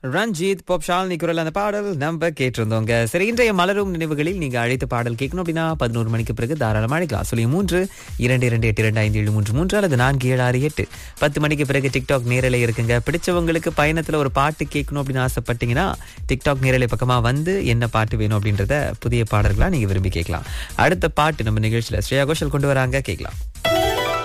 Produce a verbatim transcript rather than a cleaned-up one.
Ranjith pop Shalini குரல் அந்த பாடல் நம்ம கேட்டிருந்தோங்க. சரி, இன்றைய மலரும் நினைவுகளில் நீங்க அழைத்து பாடல் கேட்கணும் அப்படின்னா பதினோரு மணிக்கு பிறகு தாராளமாக அழைக்கலாம். சொல்லி மூன்று இரண்டு இரண்டு எட்டு இரண்டு ஐந்து ஏழு மூன்று மூன்று அல்லது நான்கு ஏழு ஆறு எட்டு. பத்து மணிக்கு பிறகு டிக்டாக் நேரலை இருக்குங்க. பிடிச்சவங்களுக்கு பயணத்துல ஒரு பாட்டு கேட்கணும் அப்படின்னு ஆசைப்பட்டீங்கன்னா டிக்டாக் நேரலை பக்கமா வந்து என்ன பாட்டு வேணும் அப்படின்றத புதிய பாடல்களா நீங்க விரும்பி கேட்கலாம். அடுத்த பாட்டு நம்ம நிகழ்ச்சியில ஸ்ரேயா கோஷல் கொண்டு வராங்க, கேட்கலாம்.